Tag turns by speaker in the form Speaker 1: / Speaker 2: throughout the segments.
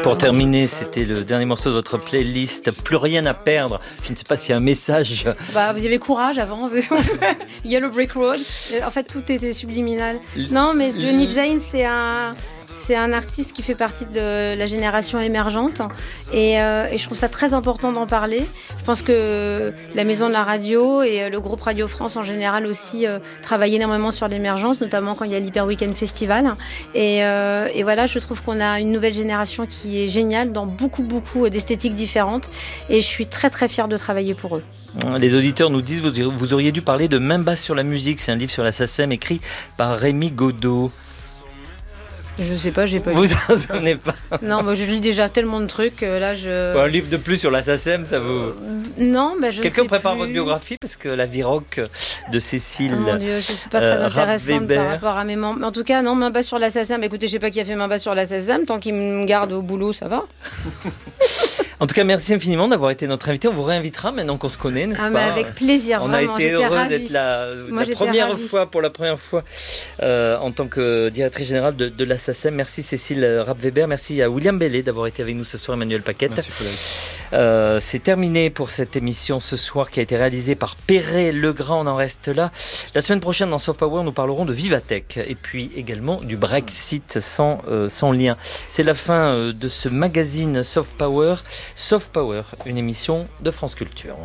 Speaker 1: Pour terminer, c'était le dernier morceau de votre playlist, Plus rien à perdre. Je ne sais pas s'il y a un message.
Speaker 2: Vous avez Courage avant, Yellow Brick Road. En fait, tout était subliminal. Non, mais Johnny Jane, c'est un artiste qui fait partie de la génération émergente et je trouve ça très important d'en parler. Je pense que la Maison de la Radio et le groupe Radio France en général aussi travaillent énormément sur l'émergence, notamment quand il y a l'Hyper Weekend Festival. Et voilà, je trouve qu'on a une nouvelle génération qui est géniale dans beaucoup d'esthétiques différentes et je suis très très fière de travailler pour eux.
Speaker 1: Les auditeurs nous disent vous auriez dû parler de Main basse sur la musique, c'est un livre sur la SACEM écrit par Rémi Godot.
Speaker 2: Je sais pas, j'ai pas lu.
Speaker 1: Vous en souvenez pas?
Speaker 2: Non, je lis déjà tellement de trucs. Là,
Speaker 1: un livre de plus sur la SACEM, ça vous...
Speaker 2: Non, je
Speaker 1: Quelqu'un
Speaker 2: sais
Speaker 1: prépare
Speaker 2: plus.
Speaker 1: votre biographie parce que la vie rock de Cécile.
Speaker 2: Oh mon Dieu, je suis pas très intéressante
Speaker 1: Weber.
Speaker 2: par rapport à mes membres. Mais en tout cas, non, main basse sur la SACEM. Écoutez, je sais pas qui a fait main basse sur la SACEM. Tant qu'il me garde au boulot, ça va.
Speaker 1: En tout cas, merci infiniment d'avoir été notre invité. On vous réinvitera maintenant qu'on se connaît, n'est-ce pas?
Speaker 2: Avec plaisir,
Speaker 1: on
Speaker 2: vraiment.
Speaker 1: a été heureux d'être là pour la première fois en tant que directrice générale de la SACEM. Merci Cécile Rapp-Weber, merci à William Bellet d'avoir été avec nous ce soir, Emmanuel Paquette.
Speaker 3: Merci Frédéric.
Speaker 1: C'est terminé pour cette émission ce soir qui a été réalisée par Perret-Legrand. On en reste là. La semaine prochaine dans Soft Power, nous parlerons de Vivatech et puis également du Brexit sans lien. C'est la fin de ce magazine Soft Power. Soft Power, une émission de France Culture.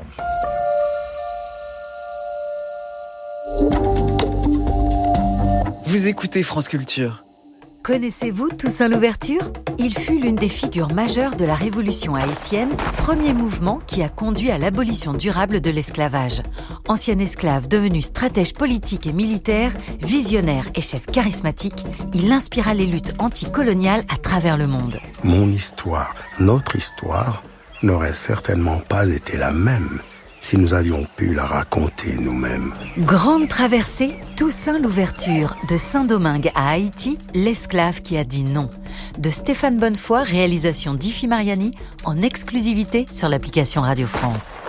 Speaker 4: Vous écoutez France Culture.
Speaker 5: Connaissez-vous Toussaint Louverture ? Il fut l'une des figures majeures de la Révolution haïtienne, premier mouvement qui a conduit à l'abolition durable de l'esclavage. Ancien esclave devenu stratège politique et militaire, visionnaire et chef charismatique, il inspira les luttes anticoloniales à travers le monde.
Speaker 6: Mon histoire, notre histoire, n'aurait certainement pas été la même si nous avions pu la raconter nous-mêmes.
Speaker 5: Grande traversée, Toussaint Louverture, de Saint-Domingue à Haïti, l'esclave qui a dit non. De Stéphane Bonnefoy, réalisation d'Ifi Mariani, en exclusivité sur l'application Radio France.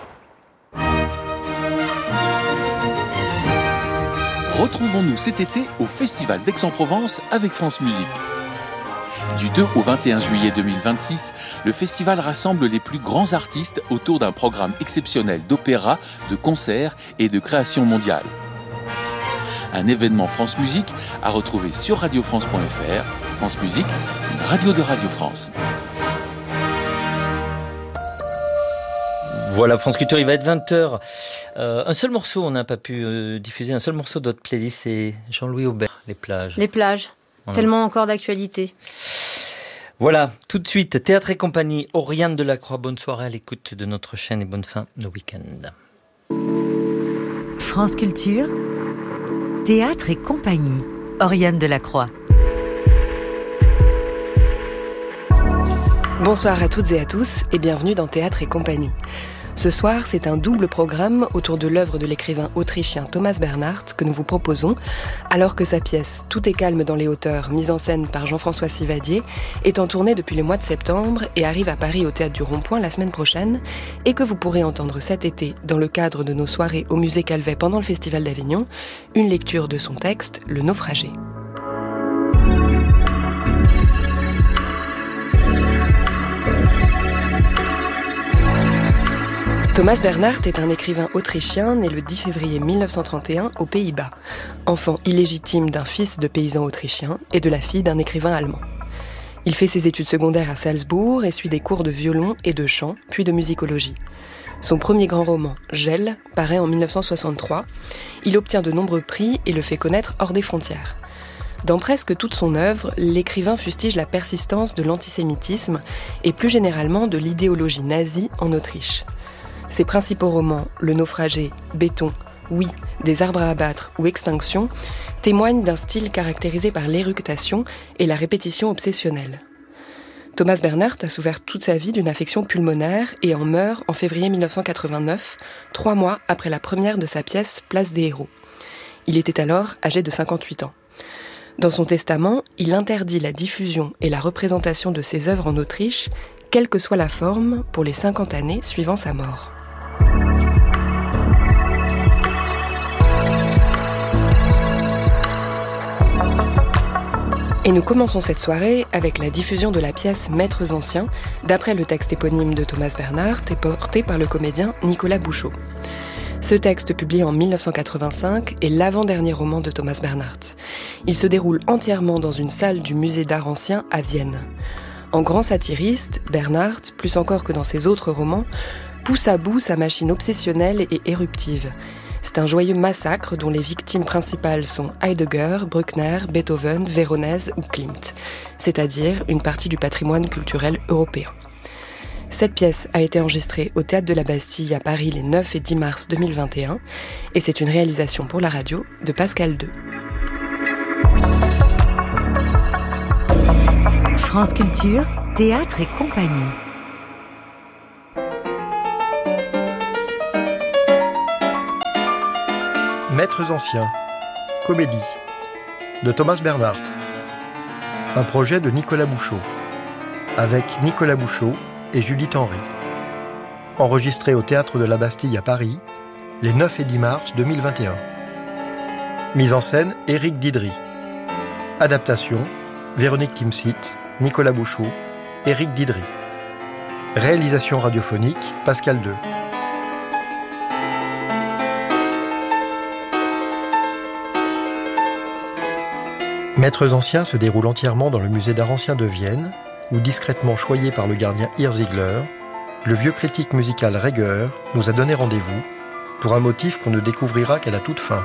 Speaker 7: Retrouvons-nous cet été au Festival d'Aix-en-Provence avec France Musique. Du 2 au 21 juillet 2026, le festival rassemble les plus grands artistes autour d'un programme exceptionnel d'opéra, de concerts et de création mondiale. Un événement France Musique à retrouver sur radiofrance.fr. France Musique, une radio de Radio France.
Speaker 1: Voilà, France Culture, il va être 20h. Un seul morceau, on n'a pas pu diffuser un seul morceau de votre playlist, c'est Jean-Louis Aubert, Les plages.
Speaker 2: Les plages. Tellement encore d'actualité.
Speaker 1: Voilà, tout de suite, Théâtre et compagnie, Oriane Delacroix. Bonne soirée à l'écoute de notre chaîne et bonne fin de week-end.
Speaker 5: France Culture, Théâtre et compagnie, Oriane Delacroix.
Speaker 8: Bonsoir à toutes et à tous et bienvenue dans Théâtre et compagnie. Ce soir, c'est un double programme autour de l'œuvre de l'écrivain autrichien Thomas Bernhard que nous vous proposons, alors que sa pièce « Tout est calme dans les hauteurs », mise en scène par Jean-François Sivadier, est en tournée depuis le mois de septembre et arrive à Paris au Théâtre du Rond-Point la semaine prochaine, et que vous pourrez entendre cet été, dans le cadre de nos soirées au Musée Calvet pendant le Festival d'Avignon, une lecture de son texte « Le naufragé ». Thomas Bernhard est un écrivain autrichien né le 10 février 1931 aux Pays-Bas, enfant illégitime d'un fils de paysan autrichien et de la fille d'un écrivain allemand. Il fait ses études secondaires à Salzbourg et suit des cours de violon et de chant, puis de musicologie. Son premier grand roman, Gel, paraît en 1963. Il obtient de nombreux prix et le fait connaître hors des frontières. Dans presque toute son œuvre, l'écrivain fustige la persistance de l'antisémitisme et plus généralement de l'idéologie nazie en Autriche. Ses principaux romans, Le naufragé, Béton, Oui, Des arbres à abattre ou Extinction, témoignent d'un style caractérisé par l'éructation et la répétition obsessionnelle. Thomas Bernhard a souffert toute sa vie d'une affection pulmonaire et en meurt en février 1989, 3 mois après la première de sa pièce Place des héros. Il était alors âgé de 58 ans. Dans son testament, il interdit la diffusion et la représentation de ses œuvres en Autriche, quelle que soit la forme, pour les 50 années suivant sa mort. Et nous commençons cette soirée avec la diffusion de la pièce Maîtres anciens, d'après le texte éponyme de Thomas Bernhardt et porté par le comédien Nicolas Bouchot. Ce texte, publié en 1985, est l'avant-dernier roman de Thomas Bernhardt. Il se déroule entièrement dans une salle du musée d'art ancien à Vienne. En grand satiriste, Bernhardt, plus encore que dans ses autres romans, pousse à bout sa machine obsessionnelle et éruptive. C'est un joyeux massacre dont les victimes principales sont Heidegger, Bruckner, Beethoven, Véronèse ou Klimt, c'est-à-dire une partie du patrimoine culturel européen. Cette pièce a été enregistrée au Théâtre de la Bastille à Paris les 9 et 10 mars 2021 et c'est une réalisation pour la radio de Pascal II.
Speaker 5: France Culture, théâtre et compagnie.
Speaker 4: Maîtres anciens, comédie, de Thomas Bernhardt. Un projet de Nicolas Bouchot, avec Nicolas Bouchot et Judith Henry. Enregistré au Théâtre de la Bastille à Paris, les 9 et 10 mars 2021. Mise en scène, Éric Didry. Adaptation, Véronique Timsit, Nicolas Bouchot, Éric Didry. Réalisation radiophonique, Pascal II. Maîtres anciens se déroule entièrement dans le musée d'art ancien de Vienne, où discrètement choyé par le gardien Urs Ziegler, le vieux critique musical Reger nous a donné rendez-vous pour un motif qu'on ne découvrira qu'à la toute fin.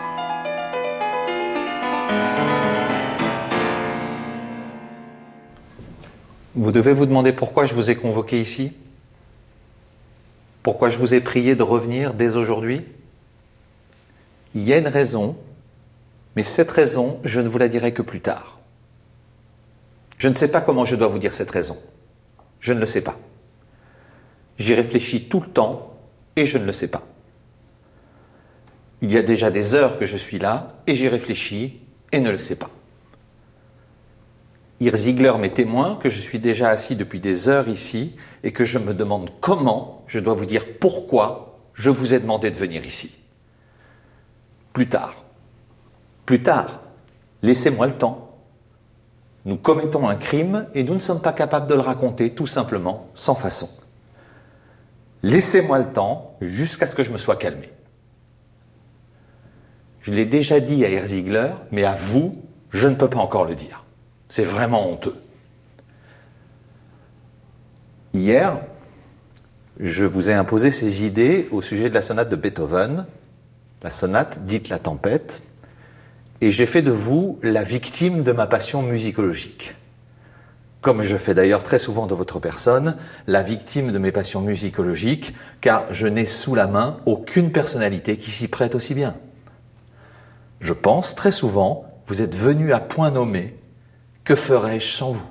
Speaker 9: Vous devez vous demander pourquoi je vous ai convoqué ici ? Pourquoi je vous ai prié de revenir dès aujourd'hui ? Il y a une raison, mais cette raison, je ne vous la dirai que plus tard. Je ne sais pas comment je dois vous dire cette raison. Je ne le sais pas. J'y réfléchis tout le temps et je ne le sais pas. Il y a déjà des heures que je suis là et j'y réfléchis et ne le sais pas. Urs Ziegler m'est témoin que je suis déjà assis depuis des heures ici et que je me demande comment je dois vous dire pourquoi je vous ai demandé de venir ici. Plus tard. Plus tard. Laissez-moi le temps. Nous commettons un crime et nous ne sommes pas capables de le raconter tout simplement, sans façon. Laissez-moi le temps jusqu'à ce que je me sois calmé. Je l'ai déjà dit à Urs Ziegler, mais à vous, je ne peux pas encore le dire. C'est vraiment honteux. Hier, je vous ai imposé ces idées au sujet de la sonate de Beethoven, la sonate dite La Tempête, et j'ai fait de vous la victime de ma passion musicologique. Comme je fais d'ailleurs très souvent de votre personne, la victime de mes passions musicologiques, car je n'ai sous la main aucune personnalité qui s'y prête aussi bien. Je pense très souvent, vous êtes venu à point nommé, que ferais-je sans vous ?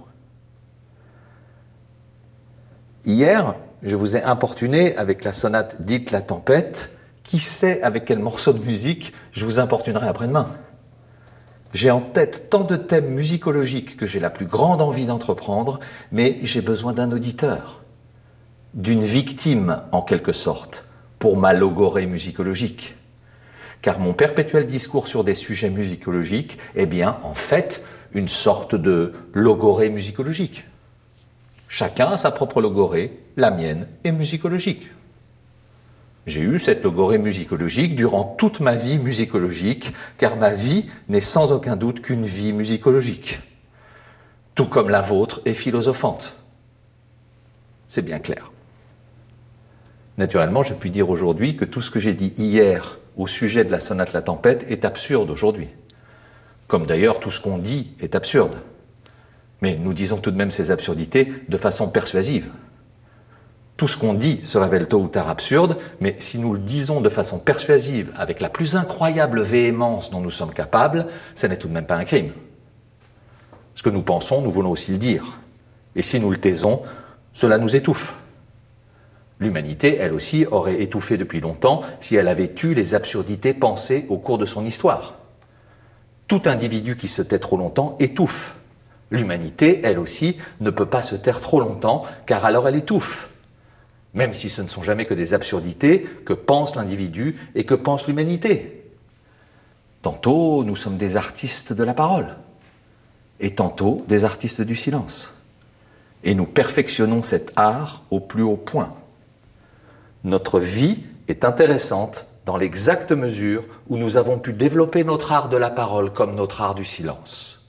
Speaker 9: Hier, je vous ai importuné avec la sonate dite La Tempête. Qui sait avec quel morceau de musique je vous importunerai après-demain ? J'ai en tête tant de thèmes musicologiques que j'ai la plus grande envie d'entreprendre, mais j'ai besoin d'un auditeur, d'une victime en quelque sorte, pour ma logorée musicologique. Car mon perpétuel discours sur des sujets musicologiques est bien, en fait, une sorte de logorée musicologique. Chacun a sa propre logorée, la mienne est musicologique. J'ai eu cette logorée musicologique durant toute ma vie musicologique, car ma vie n'est sans aucun doute qu'une vie musicologique. Tout comme la vôtre est philosophante. C'est bien clair. Naturellement, je puis dire aujourd'hui que tout ce que j'ai dit hier au sujet de la sonate La Tempête est absurde aujourd'hui. Comme d'ailleurs tout ce qu'on dit est absurde. Mais nous disons tout de même ces absurdités de façon persuasive. Tout ce qu'on dit se révèle tôt ou tard absurde, mais si nous le disons de façon persuasive, avec la plus incroyable véhémence dont nous sommes capables, ce n'est tout de même pas un crime. Ce que nous pensons, nous voulons aussi le dire. Et si nous le taisons, cela nous étouffe. L'humanité, elle aussi, aurait étouffé depuis longtemps si elle avait eu les absurdités pensées au cours de son histoire. Tout individu qui se tait trop longtemps étouffe. L'humanité, elle aussi, ne peut pas se taire trop longtemps, car alors elle étouffe. Même si ce ne sont jamais que des absurdités que pense l'individu et que pense l'humanité. Tantôt, nous sommes des artistes de la parole. et tantôt des artistes du silence. Et nous perfectionnons cet art au plus haut point. Notre vie est intéressante dans l'exacte mesure où nous avons pu développer notre art de la parole comme notre art du silence.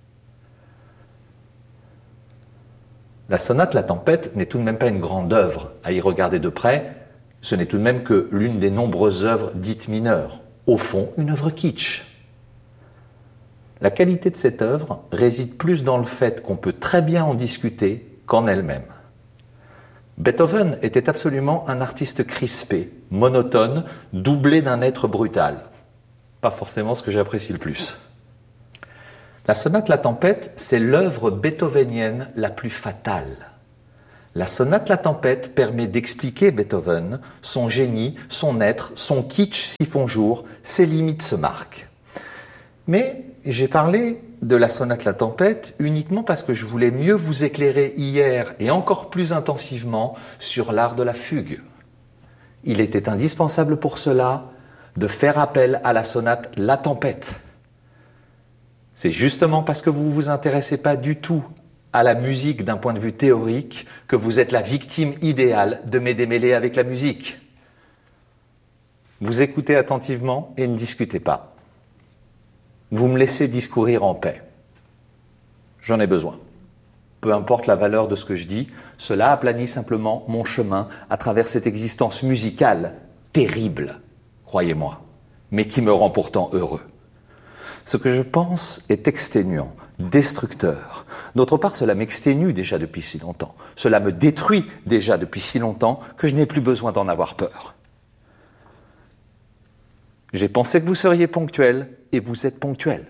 Speaker 9: La sonate La Tempête n'est tout de même pas une grande œuvre. À y regarder de près, ce n'est tout de même que l'une des nombreuses œuvres dites mineures. Au fond, une œuvre kitsch. La qualité de cette œuvre réside plus dans le fait qu'on peut très bien en discuter qu'en elle-même. Beethoven était absolument un artiste crispé, monotone, doublé d'un être brutal. Pas forcément ce que j'apprécie le plus. La sonate La Tempête, c'est l'œuvre beethovenienne la plus fatale. La sonate La Tempête permet d'expliquer Beethoven, son génie, son être, son kitsch s'y font jour, ses limites se marquent. Mais j'ai parlé de la sonate La Tempête uniquement parce que je voulais mieux vous éclairer hier et encore plus intensivement sur l'art de la fugue. Il était indispensable pour cela de faire appel à la sonate La Tempête. C'est justement parce que vous ne vous intéressez pas du tout à la musique d'un point de vue théorique que vous êtes la victime idéale de mes démêlés avec la musique. Vous écoutez attentivement et ne discutez pas. Vous me laissez discourir en paix. J'en ai besoin. Peu importe la valeur de ce que je dis, cela aplanit simplement mon chemin à travers cette existence musicale terrible, croyez-moi, mais qui me rend pourtant heureux. Ce que je pense est exténuant, destructeur. D'autre part, cela m'exténue déjà depuis si longtemps. Cela me détruit déjà depuis si longtemps que je n'ai plus besoin d'en avoir peur. J'ai pensé que vous seriez ponctuel, et vous êtes ponctuel.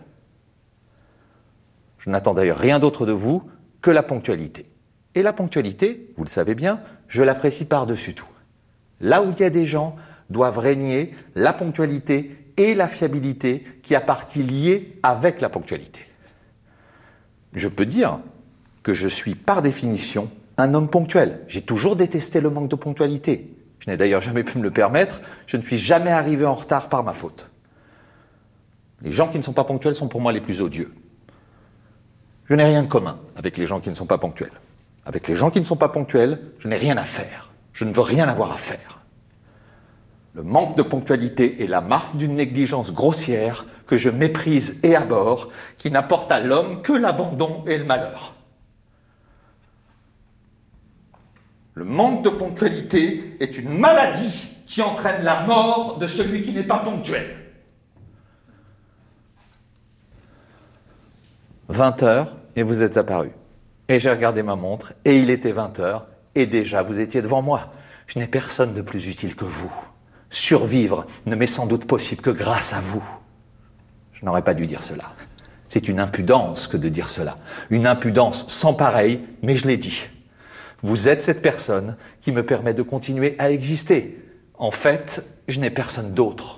Speaker 9: Je n'attends d'ailleurs rien d'autre de vous que la ponctualité. Et la ponctualité, vous le savez bien, je l'apprécie par-dessus tout. Là où il y a des gens, doivent régner la ponctualité et la fiabilité qui a partie liée avec la ponctualité. Je peux dire que je suis par définition un homme ponctuel. J'ai toujours détesté le manque de ponctualité. Je n'ai d'ailleurs jamais pu me le permettre. Je ne suis jamais arrivé en retard par ma faute. Les gens qui ne sont pas ponctuels sont pour moi les plus odieux. Je n'ai rien de commun avec les gens qui ne sont pas ponctuels. Avec les gens qui ne sont pas ponctuels, je n'ai rien à faire. Je ne veux rien avoir à faire. Le manque de ponctualité est la marque d'une négligence grossière que je méprise et abhorre, qui n'apporte à l'homme que l'abandon et le malheur. Le manque de ponctualité est une maladie qui entraîne la mort de celui qui n'est pas ponctuel. 20h et vous êtes apparu. Et j'ai regardé ma montre et il était 20h et déjà vous étiez devant moi. Je n'ai personne de plus utile que vous. Survivre ne m'est sans doute possible que grâce à vous. Je n'aurais pas dû dire cela. C'est une impudence que de dire cela. Une impudence sans pareille, mais je l'ai dit. Vous êtes cette personne qui me permet de continuer à exister. En fait, je n'ai personne d'autre.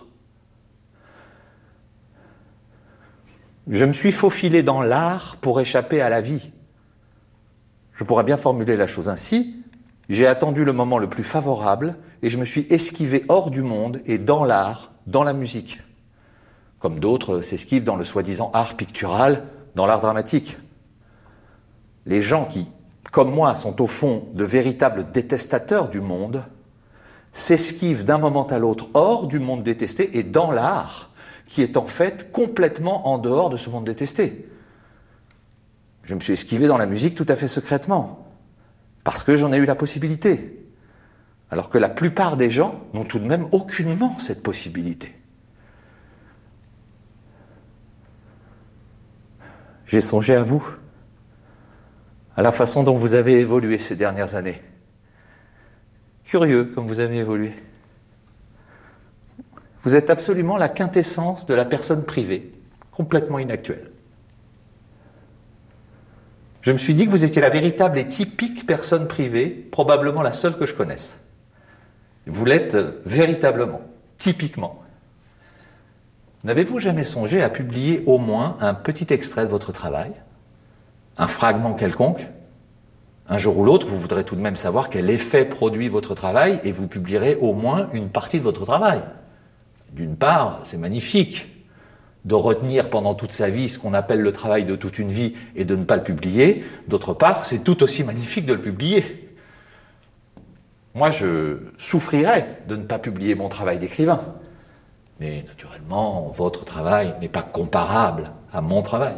Speaker 9: Je me suis faufilé dans l'art pour échapper à la vie. Je pourrais bien formuler la chose ainsi. J'ai attendu le moment le plus favorable et je me suis esquivé hors du monde et dans l'art, dans la musique. Comme d'autres s'esquivent dans le soi-disant art pictural, dans l'art dramatique. Les gens qui, comme moi, sont au fond de véritables détestateurs du monde, s'esquivent d'un moment à l'autre hors du monde détesté et dans l'art, qui est en fait complètement en dehors de ce monde détesté. Je me suis esquivé dans la musique tout à fait secrètement, parce que j'en ai eu la possibilité, alors que la plupart des gens n'ont tout de même aucunement cette possibilité. J'ai songé à vous, à la façon dont vous avez évolué ces dernières années. Curieux comme vous avez évolué. Vous êtes absolument la quintessence de la personne privée, complètement inactuelle. Je me suis dit que vous étiez la véritable et typique personne privée, probablement la seule que je connaisse. Vous l'êtes véritablement, typiquement. N'avez-vous jamais songé à publier au moins un petit extrait de votre travail ? Un fragment quelconque ? Un jour ou l'autre, vous voudrez tout de même savoir quel effet produit votre travail et vous publierez au moins une partie de votre travail. D'une part, c'est magnifique. de retenir pendant toute sa vie ce qu'on appelle le travail de toute une vie et de ne pas le publier. D'autre part, c'est tout aussi magnifique de le publier. Moi, je souffrirais de ne pas publier mon travail d'écrivain. Mais naturellement, votre travail n'est pas comparable à mon travail.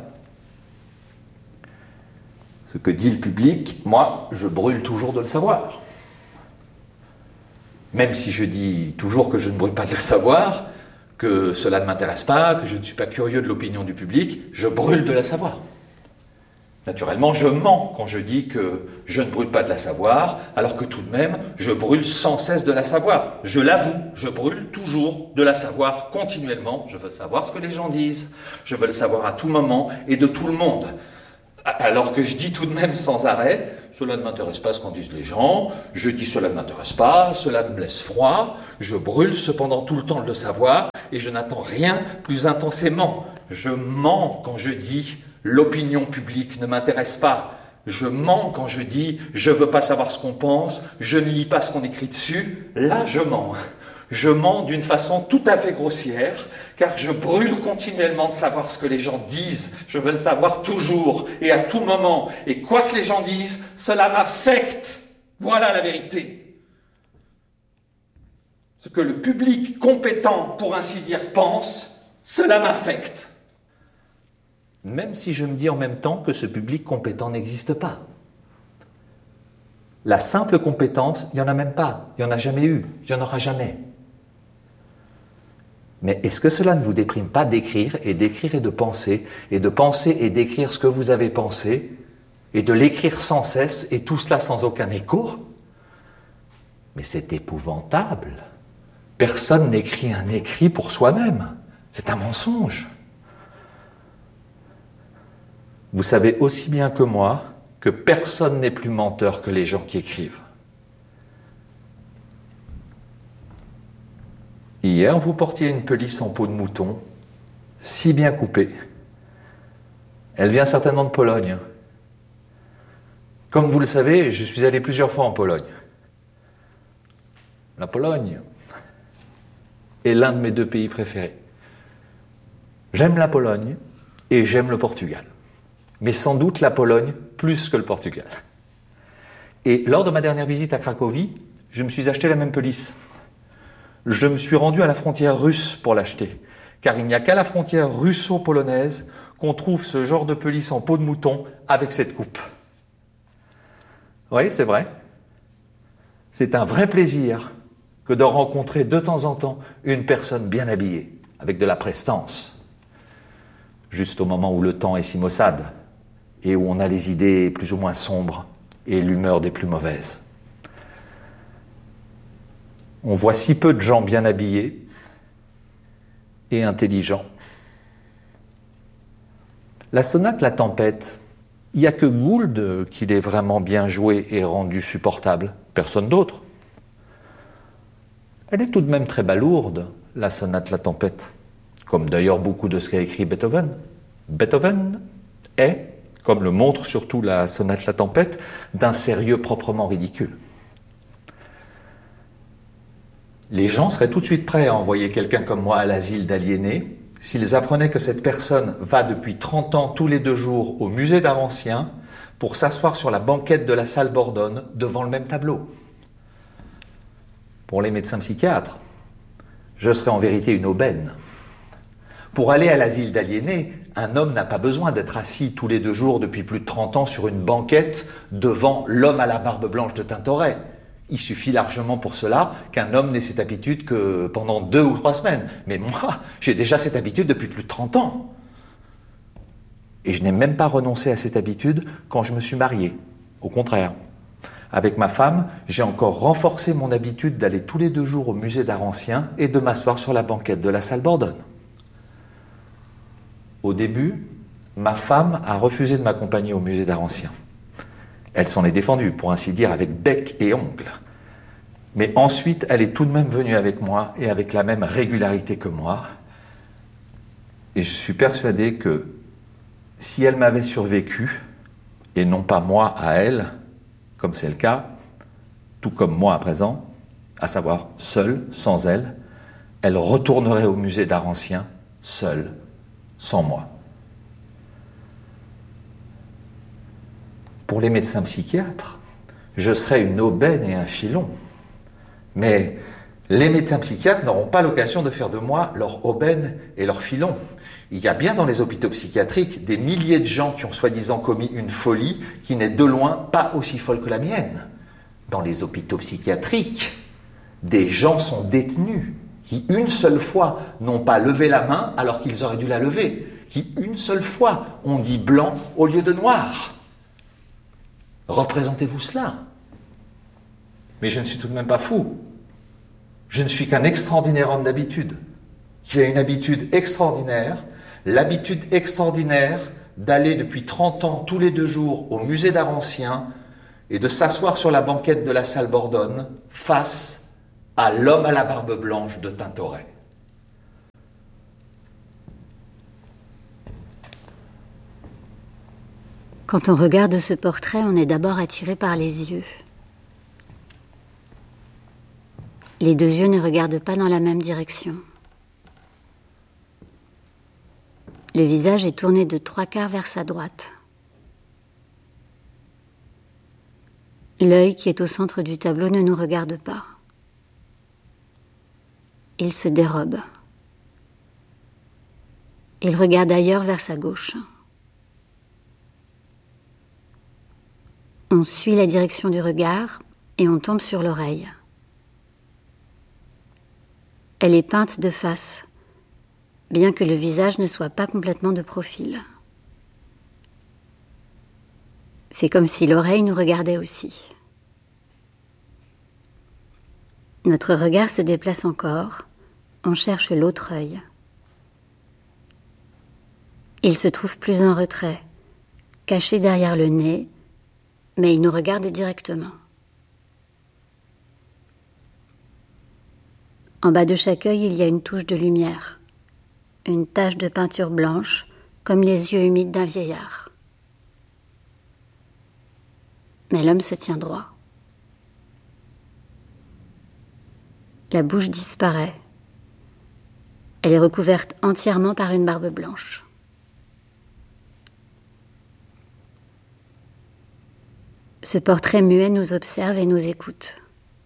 Speaker 9: Ce que dit le public, moi, je brûle toujours de le savoir. Même si je dis toujours que je ne brûle pas de le savoir, que cela ne m'intéresse pas, que je ne suis pas curieux de l'opinion du public, je brûle de la savoir. Naturellement, je mens quand je dis que je ne brûle pas de la savoir, alors que tout de même, je brûle sans cesse de la savoir. Je l'avoue, je brûle toujours de la savoir continuellement. Je veux savoir ce que les gens disent. Je veux le savoir à tout moment et de tout le monde. Alors que je dis tout de même sans arrêt, cela ne m'intéresse pas ce qu'en disent les gens, je dis cela ne m'intéresse pas, cela me laisse froid, je brûle cependant tout le temps de le savoir et je n'attends rien plus intensément. Je mens quand je dis l'opinion publique ne m'intéresse pas. Je mens quand je dis je veux pas savoir ce qu'on pense, je ne lis pas ce qu'on écrit dessus. Là, je mens. Je mens d'une façon tout à fait grossière, car je brûle continuellement de savoir ce que les gens disent. Je veux le savoir toujours et à tout moment. Et quoi que les gens disent, cela m'affecte. Voilà la vérité. Ce que le public compétent, pour ainsi dire, pense, cela m'affecte. Même si je me dis en même temps que ce public compétent n'existe pas. La simple compétence, il n'y en a même pas. Il n'y en a jamais eu. Il n'y en aura jamais. Mais est-ce que cela ne vous déprime pas d'écrire et de penser et d'écrire ce que vous avez pensé et de l'écrire sans cesse et tout cela sans aucun écho? Mais c'est épouvantable. Personne n'écrit un écrit pour soi-même. C'est un mensonge. Vous savez aussi bien que moi que personne n'est plus menteur que les gens qui écrivent. Hier, vous portiez une pelisse en peau de mouton, si bien coupée. Elle vient certainement de Pologne. Comme vous le savez, je suis allé plusieurs fois en Pologne. La Pologne est l'un de mes deux pays préférés. J'aime la Pologne et j'aime le Portugal. Mais sans doute la Pologne plus que le Portugal. Et lors de ma dernière visite à Cracovie, je me suis acheté la même pelisse. Je me suis rendu à la frontière russe pour l'acheter, car il n'y a qu'à la frontière russo-polonaise qu'on trouve ce genre de pelisse en peau de mouton avec cette coupe. Oui, c'est vrai. C'est un vrai plaisir que de rencontrer de temps en temps une personne bien habillée, avec de la prestance, juste au moment où le temps est si maussade et où on a les idées plus ou moins sombres et l'humeur des plus mauvaises. On voit si peu de gens bien habillés et intelligents. La sonate La Tempête, il n'y a que Gould qui l'ait vraiment bien jouée et rendue supportable, personne d'autre. Elle est tout de même très balourde, la sonate La Tempête, comme d'ailleurs beaucoup de ce qu'a écrit Beethoven. Beethoven est, comme le montre surtout la sonate La Tempête, d'un sérieux proprement ridicule. Les gens seraient tout de suite prêts à envoyer quelqu'un comme moi à l'asile d'aliénés s'ils apprenaient que cette personne va depuis 30 ans tous les 2 jours au musée d'art ancien pour s'asseoir sur la banquette de la salle Bordone devant le même tableau. Pour les médecins psychiatres, je serais en vérité une aubaine. Pour aller à l'asile d'aliénés, un homme n'a pas besoin d'être assis tous les 2 jours depuis plus de 30 ans sur une banquette devant l'homme à la barbe blanche de Tintoret. Il suffit largement pour cela qu'un homme n'ait cette habitude que pendant 2 ou 3 semaines. Mais moi, j'ai déjà cette habitude depuis plus de 30 ans. Et je n'ai même pas renoncé à cette habitude quand je me suis marié. Au contraire. Avec ma femme, j'ai encore renforcé mon habitude d'aller tous les 2 jours au musée d'art ancien et de m'asseoir sur la banquette de la salle Bordone. Au début, ma femme a refusé de m'accompagner au musée d'art ancien. Elle s'en est défendue, pour ainsi dire, avec bec et ongles. Mais ensuite, elle est tout de même venue avec moi, et avec la même régularité que moi. Et je suis persuadé que si elle m'avait survécu, et non pas moi à elle, comme c'est le cas, tout comme moi à présent, à savoir seule, sans elle, elle retournerait au musée d'art ancien, seule, sans moi. Pour les médecins psychiatres, je serai une aubaine et un filon. Mais les médecins psychiatres n'auront pas l'occasion de faire de moi leur aubaine et leur filon. Il y a bien dans les hôpitaux psychiatriques des milliers de gens qui ont soi-disant commis une folie qui n'est de loin pas aussi folle que la mienne. Dans les hôpitaux psychiatriques, des gens sont détenus qui une seule fois n'ont pas levé la main alors qu'ils auraient dû la lever, qui une seule fois ont dit blanc au lieu de noir. Représentez-vous cela. Mais je ne suis tout de même pas fou. Je ne suis qu'un extraordinaire homme d'habitude, qui a une habitude extraordinaire, l'habitude extraordinaire d'aller depuis 30 ans tous les 2 jours au musée d'art ancien et de s'asseoir sur la banquette de la salle Bordone face à l'homme à la barbe blanche de Tintoret.
Speaker 3: Quand on regarde ce portrait, on est d'abord attiré par les yeux. Les 2 yeux ne regardent pas dans la même direction. Le visage est tourné de 3/4 vers sa droite. L'œil qui est au centre du tableau ne nous regarde pas. Il se dérobe. Il regarde ailleurs vers sa gauche. On suit la direction du regard et on tombe sur l'oreille. Elle est peinte de face, bien que le visage ne soit pas complètement de profil. C'est comme si l'oreille nous regardait aussi. Notre regard se déplace encore, on cherche l'autre œil. Il se trouve plus en retrait, caché derrière le nez, mais il nous regarde directement. En bas de chaque œil, il y a une touche de lumière, une tache de peinture blanche, comme les yeux humides d'un vieillard. Mais l'homme se tient droit. La bouche disparaît. Elle est recouverte entièrement par une barbe blanche. Ce portrait muet nous observe et nous écoute.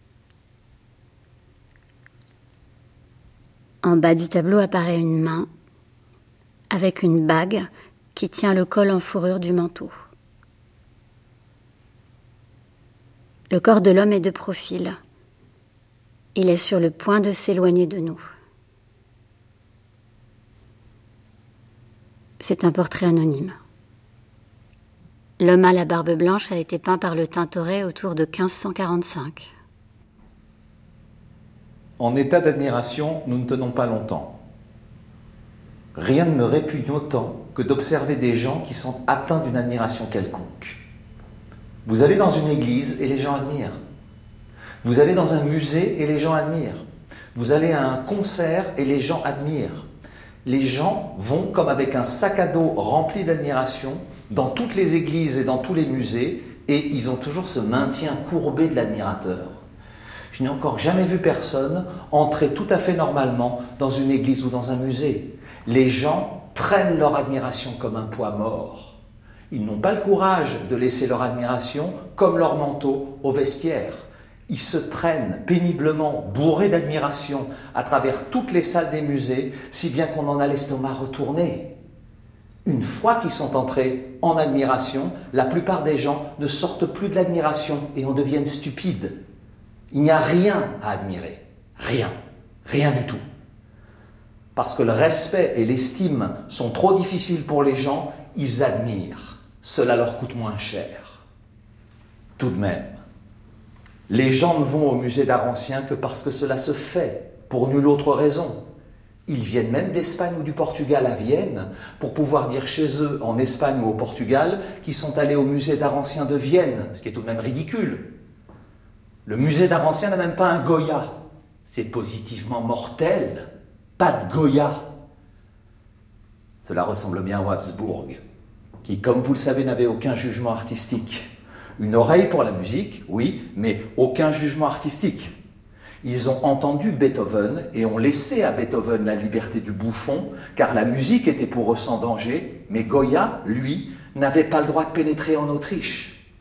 Speaker 3: En bas du tableau apparaît une main avec une bague qui tient le col en fourrure du manteau. Le corps de l'homme est de profil. Il est sur le point de s'éloigner de nous. C'est un portrait anonyme. L'homme à la barbe blanche a été peint par le Tintoret autour de 1545.
Speaker 9: En état d'admiration, nous ne tenons pas longtemps. Rien ne me répugne autant que d'observer des gens qui sont atteints d'une admiration quelconque. Vous allez dans une église et les gens admirent. Vous allez dans un musée et les gens admirent. Vous allez à un concert et les gens admirent. Les gens vont comme avec un sac à dos rempli d'admiration dans toutes les églises et dans tous les musées et ils ont toujours ce maintien courbé de l'admirateur. Je n'ai encore jamais vu personne entrer tout à fait normalement dans une église ou dans un musée. Les gens traînent leur admiration comme un poids mort. Ils n'ont pas le courage de laisser leur admiration comme leur manteau au vestiaire. Ils se traînent péniblement, bourrés d'admiration, à travers toutes les salles des musées, si bien qu'on en a l'estomac retourné. Une fois qu'ils sont entrés en admiration, la plupart des gens ne sortent plus de l'admiration et en deviennent stupides. Il n'y a rien à admirer. Rien. Rien du tout. Parce que le respect et l'estime sont trop difficiles pour les gens, ils admirent. Cela leur coûte moins cher. Tout de même, les gens ne vont au musée d'art ancien que parce que cela se fait, pour nulle autre raison. Ils viennent même d'Espagne ou du Portugal à Vienne pour pouvoir dire chez eux, en Espagne ou au Portugal, qu'ils sont allés au musée d'art ancien de Vienne, ce qui est tout de même ridicule. Le musée d'art ancien n'a même pas un Goya. C'est positivement mortel. Pas de Goya. Cela ressemble bien à Habsbourg, qui, comme vous le savez, n'avait aucun jugement artistique. Une oreille pour la musique, oui, mais aucun jugement artistique. Ils ont entendu Beethoven et ont laissé à Beethoven la liberté du bouffon, car la musique était pour eux sans danger, mais Goya, lui, n'avait pas le droit de pénétrer en Autriche.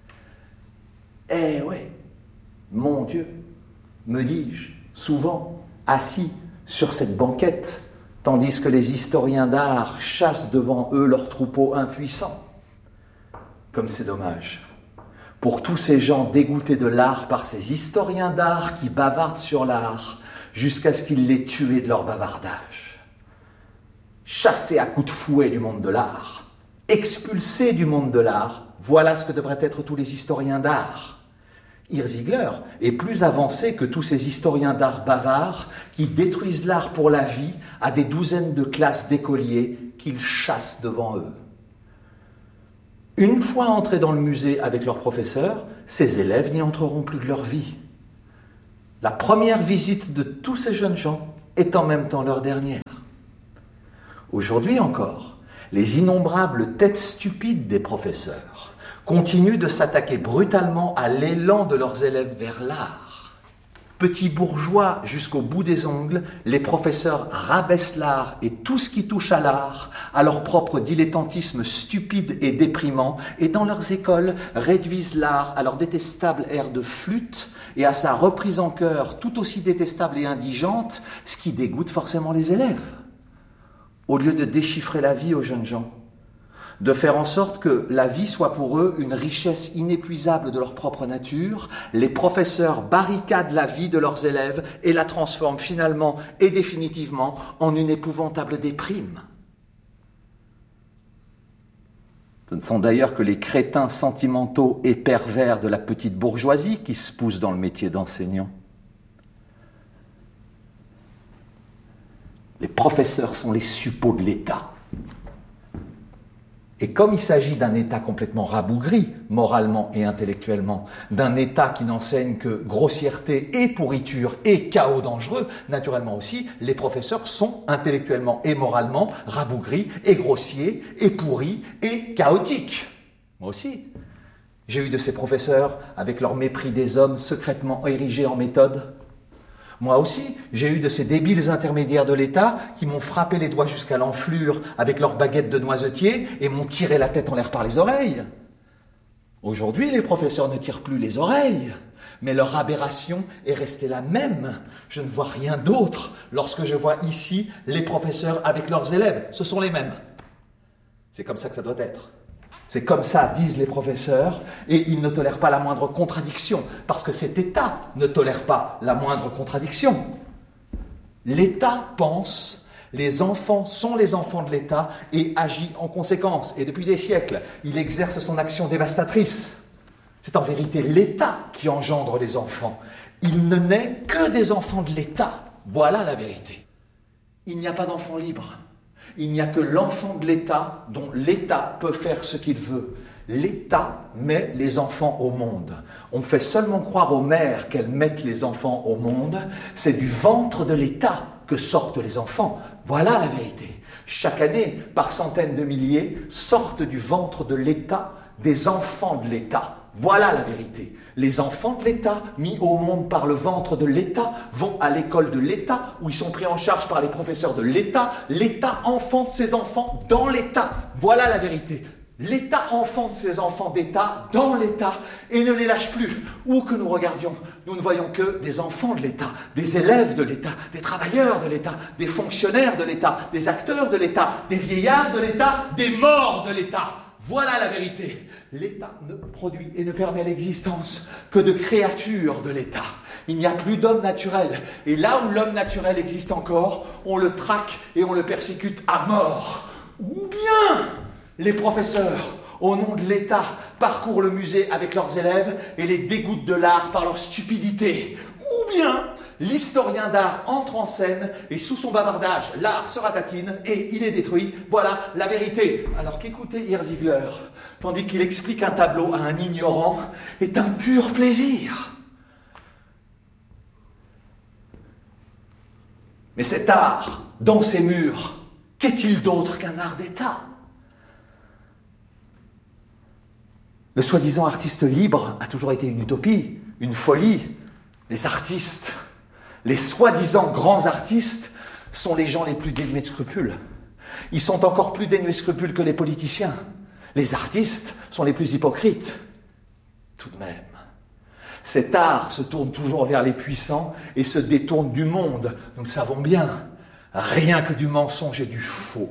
Speaker 9: Eh ouais, mon Dieu, me dis-je, souvent, assis sur cette banquette, tandis que les historiens d'art chassent devant eux leurs troupeaux impuissants. Comme c'est dommage. Pour tous ces gens dégoûtés de l'art par ces historiens d'art qui bavardent sur l'art jusqu'à ce qu'ils les tuent de leur bavardage. Chassés à coups de fouet du monde de l'art, expulsés du monde de l'art, voilà ce que devraient être tous les historiens d'art. Hirziegler est plus avancé que tous ces historiens d'art bavards qui détruisent l'art pour la vie à des douzaines de classes d'écoliers qu'ils chassent devant eux. Une fois entrés dans le musée avec leur professeur, ces élèves n'y entreront plus de leur vie. La première visite de tous ces jeunes gens est en même temps leur dernière. Aujourd'hui encore, les innombrables têtes stupides des professeurs continuent de s'attaquer brutalement à l'élan de leurs élèves vers l'art. Petits bourgeois jusqu'au bout des ongles, les professeurs rabaissent l'art et tout ce qui touche à l'art à leur propre dilettantisme stupide et déprimant, et dans leurs écoles réduisent l'art à leur détestable air de flûte et à sa reprise en chœur tout aussi détestable et indigente, ce qui dégoûte forcément les élèves. Au lieu de déchiffrer la vie aux jeunes gens, de faire en sorte que la vie soit pour eux une richesse inépuisable de leur propre nature, les professeurs barricadent la vie de leurs élèves et la transforment finalement et définitivement en une épouvantable déprime. Ce ne sont d'ailleurs que les crétins sentimentaux et pervers de la petite bourgeoisie qui se poussent dans le métier d'enseignant. Les professeurs sont les suppôts de l'État. Et comme il s'agit d'un État complètement rabougri, moralement et intellectuellement, d'un État qui n'enseigne que grossièreté et pourriture et chaos dangereux, naturellement aussi, les professeurs sont intellectuellement et moralement rabougris et grossiers et pourris et chaotiques. Moi aussi, j'ai eu de ces professeurs avec leur mépris des hommes secrètement érigés en méthode. Moi aussi, j'ai eu de ces débiles intermédiaires de l'État qui m'ont frappé les doigts jusqu'à l'enflure avec leurs baguettes de noisetier et m'ont tiré la tête en l'air par les oreilles. Aujourd'hui, les professeurs ne tirent plus les oreilles, mais leur aberration est restée la même. Je ne vois rien d'autre lorsque je vois ici les professeurs avec leurs élèves. Ce sont les mêmes. C'est comme ça que ça doit être. C'est comme ça, disent les professeurs, et ils ne tolèrent pas la moindre contradiction, parce que cet État ne tolère pas la moindre contradiction. L'État pense, les enfants sont les enfants de l'État, et agit en conséquence. Et depuis des siècles, il exerce son action dévastatrice. C'est en vérité l'État qui engendre les enfants. Il ne naît que des enfants de l'État. Voilà la vérité. Il n'y a pas d'enfants libres. Il n'y a que l'enfant de l'État dont l'État peut faire ce qu'il veut. L'État met les enfants au monde. On fait seulement croire aux mères qu'elles mettent les enfants au monde. C'est du ventre de l'État que sortent les enfants. Voilà la vérité. Chaque année, par centaines de milliers, sortent du ventre de l'État des enfants de l'État. Voilà la vérité. Les enfants de l'État, mis au monde par le ventre de l'État, vont à l'école de l'État, où ils sont pris en charge par les professeurs de l'État. L'État enfante ses enfants dans l'État. Voilà la vérité. L'État enfante ses enfants d'État dans l'État et ne les lâche plus. Où que nous regardions, nous ne voyons que des enfants de l'État, des élèves de l'État, des travailleurs de l'État, des fonctionnaires de l'État, des acteurs de l'État, des vieillards de l'État, des morts de l'État. Voilà la vérité. L'État ne produit et ne permet l'existence que de créatures de l'État. Il n'y a plus d'homme naturel. Et là où l'homme naturel existe encore, on le traque et on le persécute à mort. Ou bien les professeurs, au nom de l'État, parcourent le musée avec leurs élèves et les dégoûtent de l'art par leur stupidité. Ou bien l'historien d'art entre en scène et sous son bavardage, l'art se ratatine et il est détruit. Voilà la vérité. Alors qu'écouter Hirziegler, tandis qu'il explique un tableau à un ignorant, est un pur plaisir. Mais cet art, dans ses murs, qu'est-il d'autre qu'un art d'État ? Le soi-disant artiste libre a toujours été une utopie, une folie. Les artistes Les soi-disant grands artistes sont les gens les plus dénués de scrupules. Ils sont encore plus dénués de scrupules que les politiciens. Les artistes sont les plus hypocrites. Tout de même, cet art se tourne toujours vers les puissants et se détourne du monde. Nous le savons bien. Rien que du mensonge et du faux.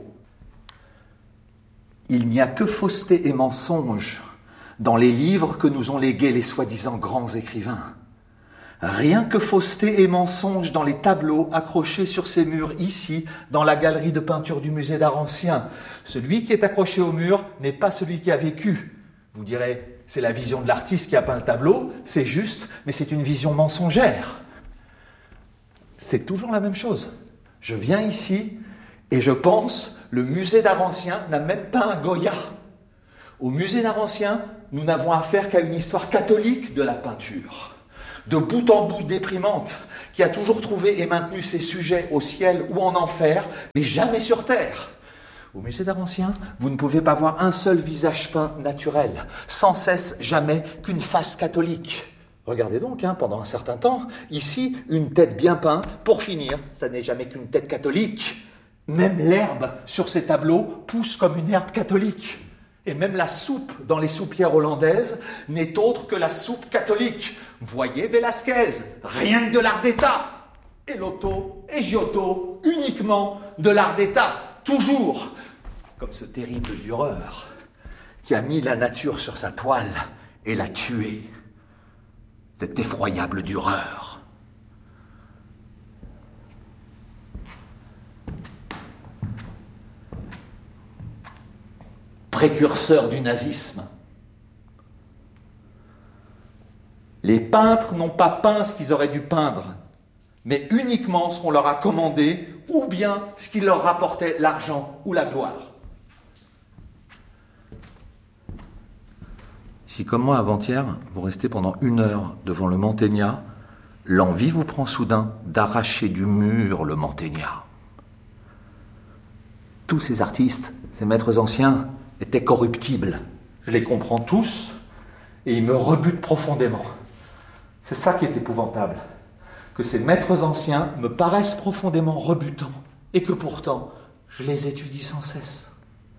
Speaker 9: Il n'y a que fausseté et mensonge dans les livres que nous ont légués les soi-disant grands écrivains. Rien que fausseté et mensonge dans les tableaux accrochés sur ces murs ici, dans la galerie de peinture du musée d'art ancien. Celui qui est accroché au mur n'est pas celui qui a vécu. Vous direz, c'est la vision de l'artiste qui a peint le tableau, c'est juste, mais c'est une vision mensongère. C'est toujours la même chose. Je viens ici et je pense, le musée d'art ancien n'a même pas un Goya. Au musée d'art ancien, nous n'avons affaire qu'à une histoire catholique de la peinture. De bout en bout déprimante, qui a toujours trouvé et maintenu ses sujets au ciel ou en enfer, mais jamais sur terre. Au musée d'art ancien, vous ne pouvez pas voir un seul visage peint naturel, sans cesse jamais qu'une face catholique. Regardez donc, pendant un certain temps, ici, une tête bien peinte, pour finir, ça n'est jamais qu'une tête catholique. Même l'herbe sur ces tableaux pousse comme une herbe catholique. Et même la soupe dans les soupières hollandaises n'est autre que la soupe catholique. Voyez Velázquez, rien que de l'art d'État. Et Lotto et Giotto, uniquement de l'art d'État. Toujours, comme ce terrible Dürer, qui a mis la nature sur sa toile et l'a tué. Cet effroyable Dürer. Précurseur du nazisme. Les peintres n'ont pas peint ce qu'ils auraient dû peindre, mais uniquement ce qu'on leur a commandé, ou bien ce qui leur rapportait l'argent ou la gloire. Si, comme moi avant-hier, vous restez pendant 1 heure devant le Mantegna, l'envie vous prend soudain d'arracher du mur le Mantegna. Tous ces artistes, ces maîtres anciens, étaient corruptibles. Je les comprends tous et ils me rebutent profondément. C'est ça qui est épouvantable, que ces maîtres anciens me paraissent profondément rebutants et que pourtant je les étudie sans cesse.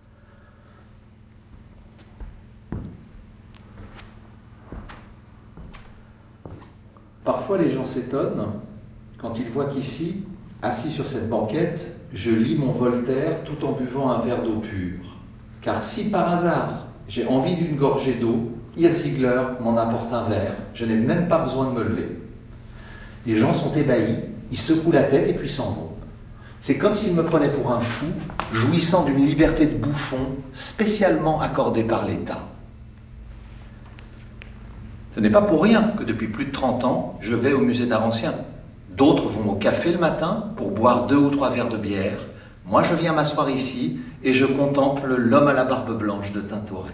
Speaker 9: Parfois les gens s'étonnent quand ils voient qu'ici, assis sur cette banquette, je lis mon Voltaire tout en buvant un verre d'eau pure. Car si par hasard j'ai envie d'une gorgée d'eau, Ziegler m'en apporte un verre. Je n'ai même pas besoin de me lever. Les gens sont ébahis, ils secouent la tête et puis s'en vont. C'est comme s'ils me prenaient pour un fou, jouissant d'une liberté de bouffon spécialement accordée par l'État. Ce n'est pas pour rien que depuis plus de 30 ans, je vais au musée d'art ancien. D'autres vont au café le matin pour boire 2 ou 3 verres de bière. Moi, je viens m'asseoir ici et je contemple l'homme à la barbe blanche de Tintoret.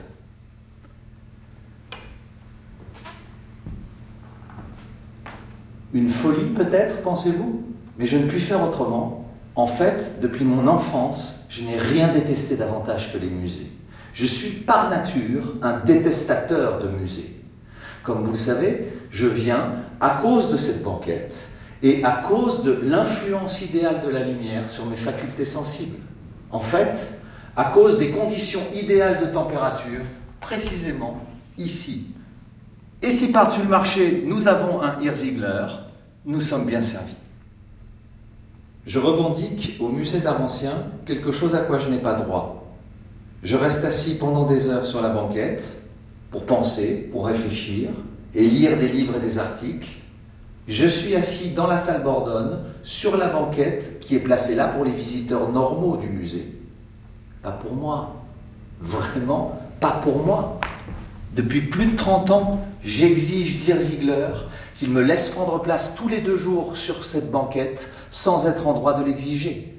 Speaker 9: Une folie peut-être, pensez-vous? Mais je ne puis faire autrement. En fait, depuis mon enfance, je n'ai rien détesté davantage que les musées. Je suis par nature un détestateur de musées. Comme vous le savez, je viens à cause de cette banquette et à cause de l'influence idéale de la lumière sur mes facultés sensibles. En fait, à cause des conditions idéales de température, précisément ici. Et si par-dessus le marché, nous avons un Ziegler, nous sommes bien servis. Je revendique au musée d'art ancien quelque chose à quoi je n'ai pas droit. Je reste assis pendant des heures sur la banquette pour penser, pour réfléchir et lire des livres et des articles. Je suis assis dans la salle Bordone, sur la banquette qui est placée là pour les visiteurs normaux du musée. Pas pour moi. Vraiment, pas pour moi. Depuis plus de 30 ans, j'exige Ziegler qu'il me laisse prendre place tous les 2 jours sur cette banquette sans être en droit de l'exiger.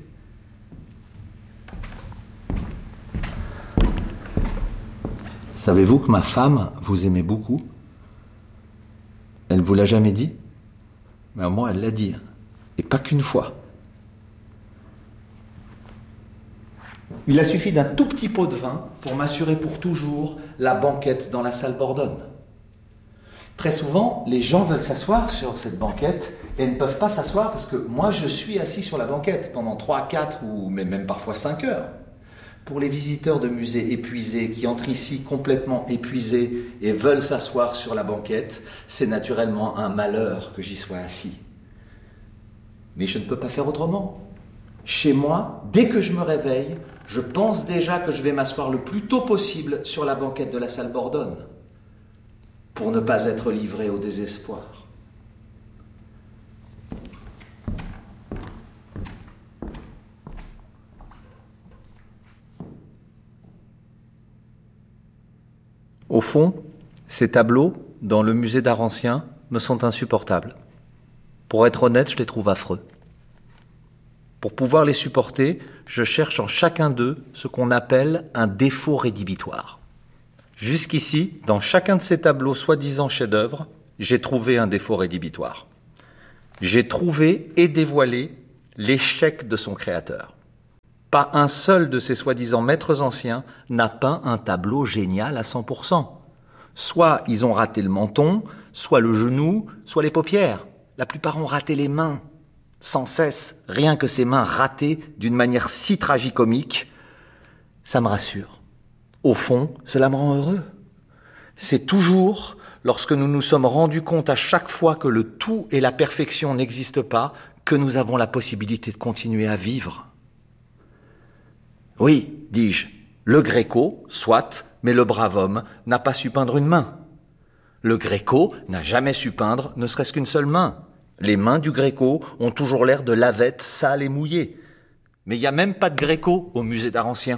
Speaker 9: Savez-vous que ma femme vous aimait beaucoup? Elle ne vous l'a jamais dit? Mais moi, elle l'a dit. Et pas qu'une fois. Il a suffi d'un tout petit pot de vin pour m'assurer pour toujours la banquette dans la salle Bordone. Très souvent, les gens veulent s'asseoir sur cette banquette et ne peuvent pas s'asseoir parce que moi, je suis assis sur la banquette pendant 3, 4 ou même parfois 5 heures. Pour les visiteurs de musées épuisés qui entrent ici complètement épuisés et veulent s'asseoir sur la banquette, c'est naturellement un malheur que j'y sois assis. Mais je ne peux pas faire autrement. Chez moi, dès que je me réveille, je pense déjà que je vais m'asseoir le plus tôt possible sur la banquette de la salle Bordone pour ne pas être livré au désespoir. Au fond, ces tableaux, dans le musée d'art ancien, me sont insupportables. Pour être honnête, je les trouve affreux. Pour pouvoir les supporter, je cherche en chacun d'eux ce qu'on appelle un défaut rédhibitoire. Jusqu'ici, dans chacun de ces tableaux soi-disant chefs-d'œuvre, j'ai trouvé un défaut rédhibitoire. J'ai trouvé et dévoilé l'échec de son créateur. Pas un seul de ces soi-disant maîtres anciens n'a peint un tableau génial à 100%. Soit ils ont raté le menton, soit le genou, soit les paupières. La plupart ont raté les mains. Sans cesse, rien que ces mains ratées d'une manière si tragicomique, ça me rassure. Au fond, cela me rend heureux. C'est toujours lorsque nous nous sommes rendus compte à chaque fois que le tout et la perfection n'existent pas que nous avons la possibilité de continuer à vivre. Oui, dis-je, le Gréco, soit, mais le brave homme n'a pas su peindre une main. Le Gréco n'a jamais su peindre ne serait-ce qu'une seule main. Les mains du Gréco ont toujours l'air de lavettes sales et mouillées. Mais il n'y a même pas de Gréco au musée d'art ancien.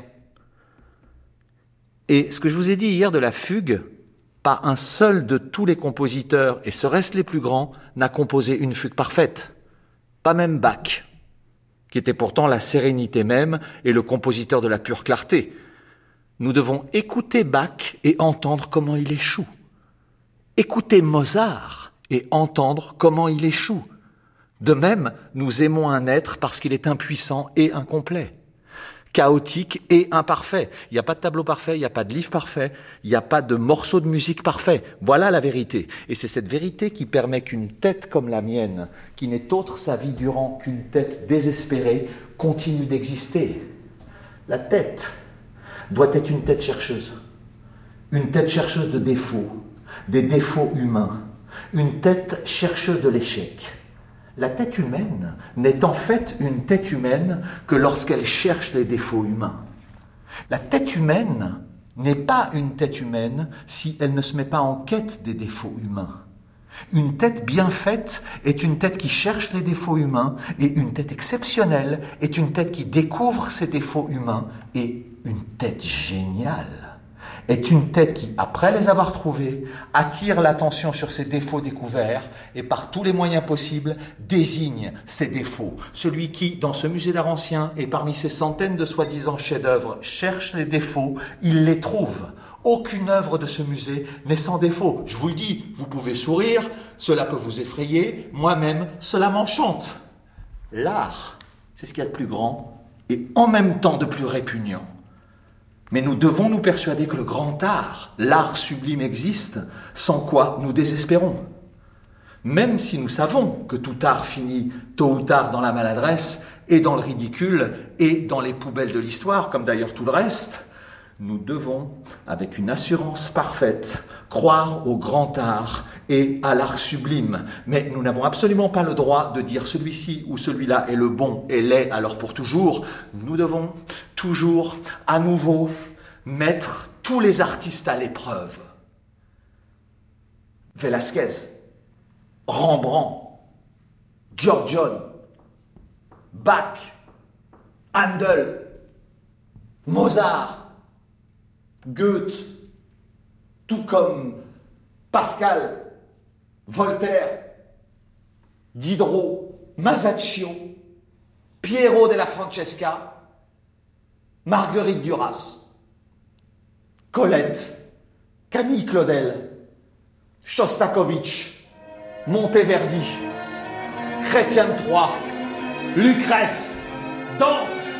Speaker 9: Et ce que je vous ai dit hier de la fugue, pas un seul de tous les compositeurs, et serait-ce les plus grands, n'a composé une fugue parfaite. Pas même Bach, qui était pourtant la sérénité même et le compositeur de la pure clarté. Nous devons écouter Bach et entendre comment il échoue. Écouter Mozart et entendre comment il échoue. De même, nous aimons un être parce qu'il est impuissant et incomplet, chaotique et imparfait. Il n'y a pas de tableau parfait, il n'y a pas de livre parfait, il n'y a pas de morceau de musique parfait. Voilà la vérité. Et c'est cette vérité qui permet qu'une tête comme la mienne, qui n'est autre sa vie durant qu'une tête désespérée, continue d'exister. La tête doit être une tête chercheuse de défauts, des défauts humains, une tête chercheuse de l'échec. La tête humaine n'est en fait une tête humaine que lorsqu'elle cherche les défauts humains. La tête humaine n'est pas une tête humaine si elle ne se met pas en quête des défauts humains. Une tête bien faite est une tête qui cherche les défauts humains, et une tête exceptionnelle est une tête qui découvre ces défauts humains, et une tête géniale est une tête qui, après les avoir trouvés, attire l'attention sur ses défauts découverts et par tous les moyens possibles désigne ses défauts. Celui qui, dans ce musée d'art ancien et parmi ces centaines de soi-disant chefs-d'œuvre, cherche les défauts, il les trouve. Aucune œuvre de ce musée n'est sans défaut. Je vous le dis, vous pouvez sourire, cela peut vous effrayer, moi-même, cela m'enchante. L'art, c'est ce qu'il y a de plus grand et en même temps de plus répugnant. Mais nous devons nous persuader que le grand art, l'art sublime existe, sans quoi nous désespérons. Même si nous savons que tout art finit tôt ou tard dans la maladresse et dans le ridicule et dans les poubelles de l'histoire, comme d'ailleurs tout le reste, nous devons, avec une assurance parfaite, croire au grand art et à l'art sublime. Mais nous n'avons absolument pas le droit de dire celui-ci ou celui-là est le bon et l'est alors pour toujours. Nous devons toujours, à nouveau, mettre tous les artistes à l'épreuve. Velázquez, Rembrandt, Giorgione, Bach, Handel, Mozart, Goethe, tout comme Pascal, Voltaire, Diderot, Masaccio, Piero della Francesca, Marguerite Duras, Colette, Camille Claudel, Shostakovich, Monteverdi, Chrétien de Troyes, Lucrèce, Dante,